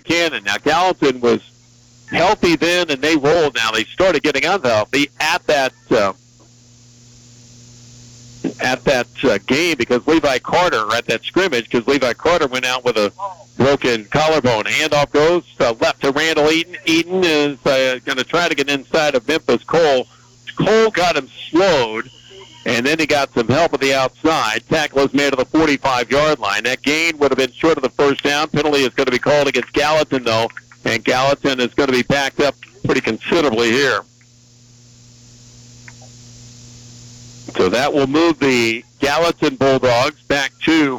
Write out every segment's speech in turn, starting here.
Buchanan. Now, Gallatin was healthy then, and they rolled now. They started getting unhealthy at that game because Levi Carter, at that scrimmage, because Levi Carter went out with a broken collarbone. Handoff goes left to Randall Eaton. Eaton is going to try to get inside of Memphis Cole. Cole got him slowed, and then he got some help at the outside. Tackle is made at the 45-yard line. That gain would have been short of the first down. Penalty is going to be called against Gallatin, though, and Gallatin is going to be backed up pretty considerably here. So that will move the Gallatin Bulldogs back to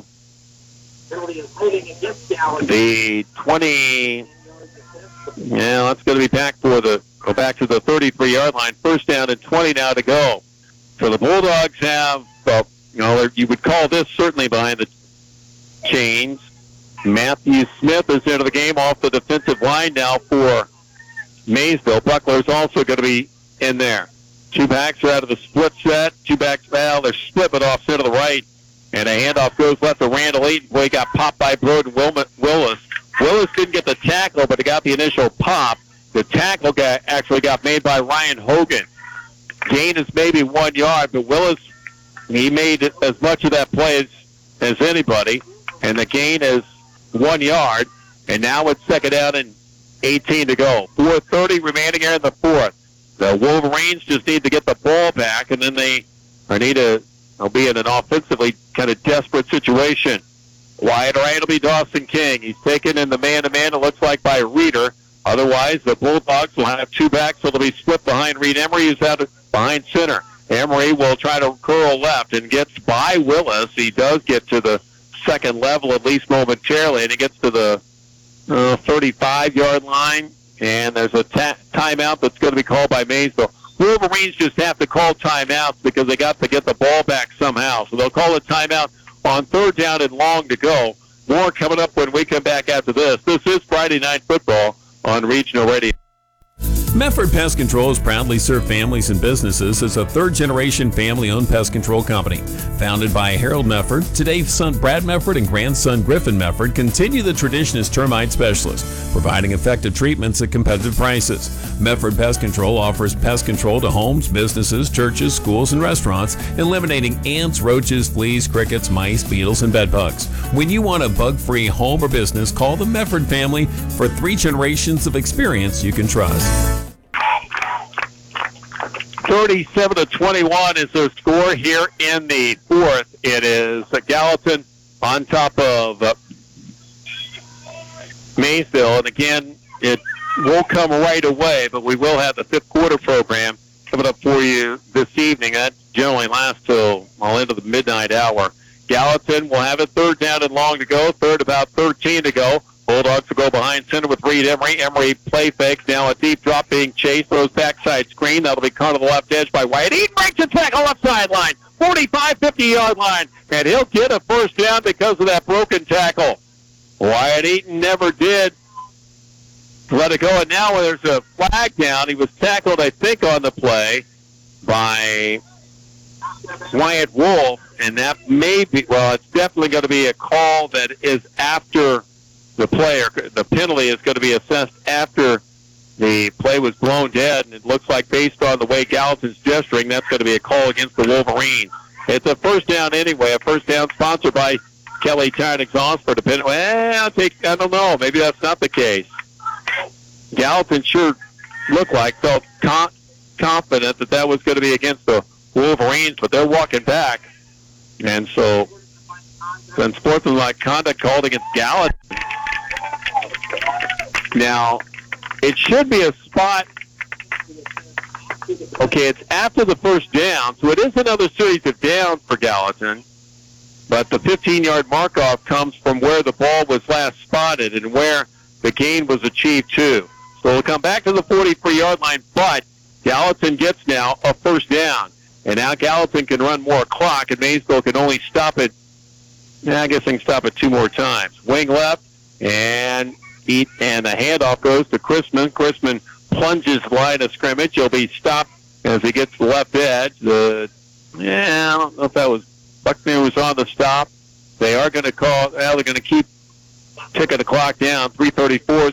the 20. Yeah, that's going to be back go back to the 33-yard line. First down and 20 now to go. So the Bulldogs have, you would call this certainly behind the chains. Matthew Smith is into the game off the defensive line now for Maysville. Buckler's also going to be in there. Two backs are out of the split set. Two backs, they're split but offset to the right. And a handoff goes left to Randall Eaton. Boy, got popped by Broden Willis. Willis didn't get the tackle, but he got the initial pop. The tackle actually got made by Ryan Hogan. Gain is maybe 1 yard, but Willis, he made as much of that play as anybody. And the gain is 1 yard. And now it's second down and 18 to go. 4:30 remaining here in the fourth. The Wolverines just need to get the ball back, and then they'll be in an offensively kind of desperate situation. Wide right will be Dawson King. He's taken in the man-to-man, it looks like, by Reeder. Otherwise, the Bulldogs will have two backs, so they'll be split behind Reed Emery, who's out behind center. Emery will try to curl left and gets by Willis. He does get to the second level, at least momentarily, and he gets to the 35-yard line. And there's a timeout that's going to be called by Maysville. Wolverines just have to call timeouts because they got to get the ball back somehow. So they'll call a timeout on third down and long to go. More coming up when we come back after this. This is Friday Night Football on Regional Radio. Mefford Pest Control has proudly served families and businesses as a third-generation family-owned pest control company. Founded by Harold Mefford, today's son Brad Mefford and grandson Griffin Mefford continue the tradition as termite specialists, providing effective treatments at competitive prices. Mefford Pest Control offers pest control to homes, businesses, churches, schools, and restaurants, eliminating ants, roaches, fleas, crickets, mice, beetles, and bed bugs. When you want a bug-free home or business, call the Mefford family for 3 generations of experience you can trust. 37-21 is their score here in the fourth. It is Gallatin on top of Maysville. And again, it won't come right away, but we will have the fifth quarter program coming up for you this evening. That generally lasts till into the midnight hour. Gallatin will have it third down and long to go. Third, about 13 to go. Bulldogs will go behind center with Reed Emery. Emery play fakes. Now a deep drop being chased. Throws backside screen. That'll be caught to the left edge by White. Eaton breaks a tackle left sideline. 45, 50-yard line. And he'll get a first down because of that broken tackle. Wyatt Eaton never did let it go. And now there's a flag down. He was tackled, I think, on the play by Wyatt Wolf. And that may be, it's definitely going to be a call that is after the player. The penalty is going to be assessed after the play was blown dead, and it looks like based on the way Gallatin's gesturing, that's going to be a call against the Wolverines. It's a first down anyway, a first down sponsored by Kelly Tire and Exhaust for the penalty. I don't know. Maybe that's not the case. Gallatin sure felt confident that was going to be against the Wolverines, but they're walking back. And so, unsportsmanlike conduct called against Gallatin. Now, it should be a spot. Okay, it's after the first down, so it is another series of downs for Gallatin. But the 15-yard mark-off comes from where the ball was last spotted and where the gain was achieved too. So we'll come back to the 43-yard line, but Gallatin gets now a first down. And now Gallatin can run more clock, and Maysville can only stop it. I guess they can stop it 2 more times. Wing left, and the handoff goes to Chrisman. Chrisman plunges line of scrimmage. He'll be stopped as he gets to the left edge. I don't know if that was Buckner was on the stop. They are going to call. They're going to keep ticking the clock down. 3:34 is